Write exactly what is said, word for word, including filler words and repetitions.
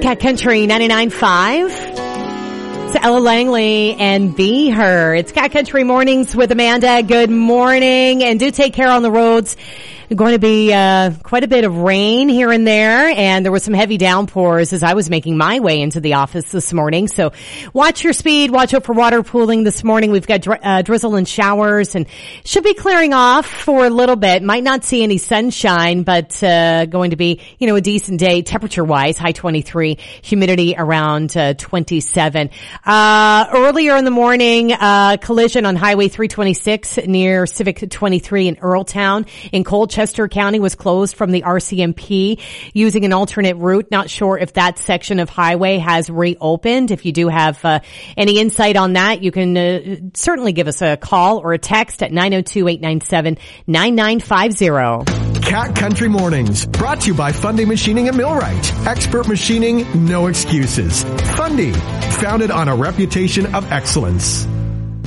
Cat Country ninety-nine point five. It's Ella Langley and Be Her. It's Cat Country Mornings with Amanda. Good morning, and do take care on the roads. Going to be uh quite a bit of rain here and there, and there was some heavy downpours as I was making my way into the office this morning. So watch your speed, watch out for water pooling this morning. We've got dri- uh, drizzle and showers, and should be clearing off for a little bit. Might not see any sunshine, but uh going to be, you know, a decent day temperature-wise. High twenty-three, humidity around uh, twenty-seven. Uh earlier in the morning, uh collision on Highway three twenty-six near Civic twenty-three in Earltown in Colchester County was closed from the R C M P using an alternate route. Not sure if that section of highway has reopened. If you do have uh, any insight on that, you can uh, certainly give us a call or a text at nine oh two, eight nine seven, nine nine five zero. Cat Country Mornings, brought to you by Fundy Machining and Millwright. Expert machining, no excuses. Fundy, founded on a reputation of excellence.